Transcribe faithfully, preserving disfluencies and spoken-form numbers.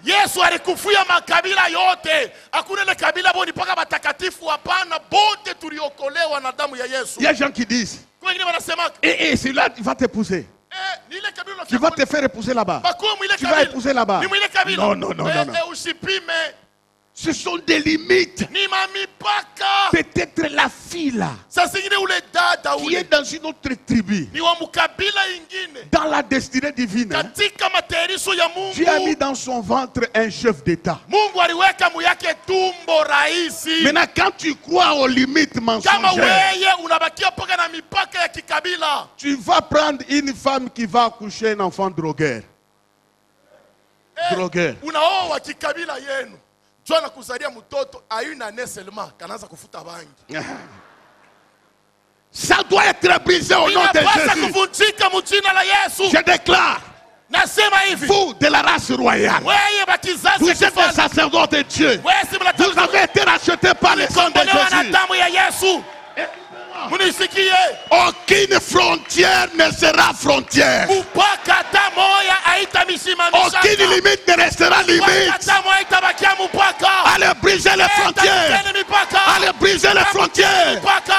Yesu alikufia makabila yote. Hakuna ile kabila boni paka batakatifu, hapana, bote tuliokolewa na damu ya Yesu. Il y a des gens qui disent, et, et celui-là il va t'épouser. Tu vas te faire épouser là-bas. Tu vas épouser là-bas. Non, non, non, non, non. Ce sont des limites. Peut-être la fille là, qui est dans une autre tribu, dans la destinée divine, hein, Dieu a mis dans son ventre un chef d'État. Maintenant, quand tu crois aux limites mensongères, tu vas prendre une femme qui va accoucher un enfant drogueur. Drogueur. Ça doit être brisé au nom de Jésus. Je déclare, vous de la race royale, vous êtes des sacerdotes de Dieu. Vous avez été rachetés par le sang de Jésus. Aucune frontière ne sera frontière. Aucune limite ne restera limite. Allez briser les frontières. Allez briser les frontières.